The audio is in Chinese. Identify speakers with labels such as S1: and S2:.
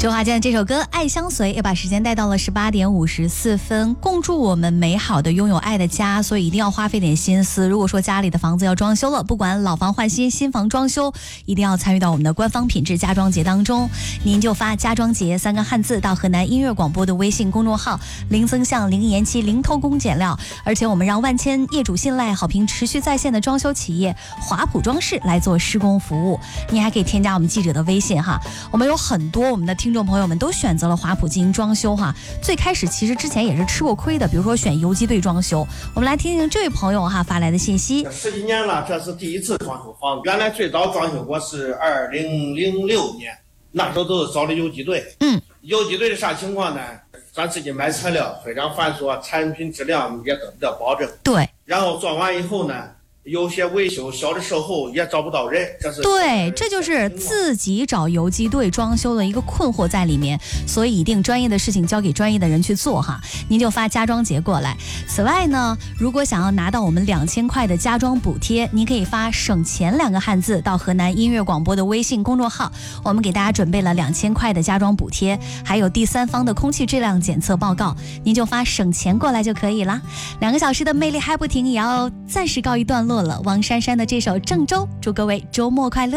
S1: 周华健这首歌《爱相随》也把时间带到了18点54分，共祝我们美好的拥有爱的家，所以一定要花费点心思。如果说家里的房子要装修了，不管老房换新、新房装修，一定要参与到我们的官方品质家装节当中。您就发家装节3个汉字到河南音乐广播的微信公众号，零增项、零延期、零偷工减料，而且我们让万千业主信赖、好评持续在线的装修企业华普装饰来做施工服务。你还可以添加我们记者的微信哈，我们有很多我们的听众朋友们都选择了华普进行装修哈。最开始其实之前也是吃过亏的，比如说选游击队装修。我们来听听这位朋友哈发来的信息。
S2: 10几年了，这是第一次装修房子。原来最早装修过是2006年，那时候都是找的游击队。游击队的啥情况呢？咱自己买材料非常繁琐，产品质量也得不到保证。
S1: 对。
S2: 然后装完以后呢，有些维修小的售后也找不到人，
S1: 这就是自己找游击队装修的一个困惑在里面，所以一定专业的事情交给专业的人去做哈。您就发家装节过来。此外呢，如果想要拿到我们2000块的家装补贴，您可以发省钱2个汉字到河南音乐广播的微信公众号，我们给大家准备了2000块的家装补贴，还有第三方的空气质量检测报告，您就发省钱过来就可以啦。2个小时的魅力还不停，也要暂时告一段落了。王珊珊的这首《郑州》，祝各位周末快乐。